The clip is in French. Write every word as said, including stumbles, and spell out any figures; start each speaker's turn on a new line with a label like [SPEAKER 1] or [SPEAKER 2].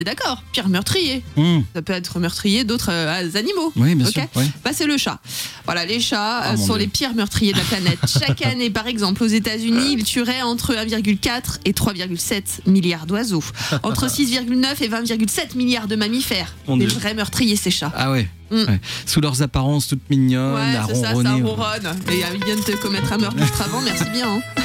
[SPEAKER 1] D'accord, pire meurtrier.
[SPEAKER 2] Mmh.
[SPEAKER 1] Ça peut être meurtrier d'autres euh, animaux.
[SPEAKER 2] Oui, bien
[SPEAKER 1] Ok.
[SPEAKER 2] sûr. Oui.
[SPEAKER 1] Bah, c'est le chat. Voilà, les chats
[SPEAKER 2] Oh,
[SPEAKER 1] euh,
[SPEAKER 2] mon
[SPEAKER 1] sont
[SPEAKER 2] Dieu.
[SPEAKER 1] les pires meurtriers de la planète. Chaque année, par exemple, aux États-Unis, ils tueraient entre un virgule quatre et trois virgule sept milliards d'oiseaux, entre six virgule neuf et vingt virgule sept milliards de mammifères.
[SPEAKER 2] Mon
[SPEAKER 1] Des
[SPEAKER 2] Dieu.
[SPEAKER 1] vrais meurtriers, ces chats.
[SPEAKER 2] Ah ouais.
[SPEAKER 1] Mm.
[SPEAKER 2] Ouais. Sous leurs apparences toutes mignonnes,
[SPEAKER 1] Ouais,
[SPEAKER 2] à
[SPEAKER 1] c'est ça, ça
[SPEAKER 2] ronronner.
[SPEAKER 1] ronronne. Et euh, ils viennent te commettre un meurtre juste avant, merci bien. Hein.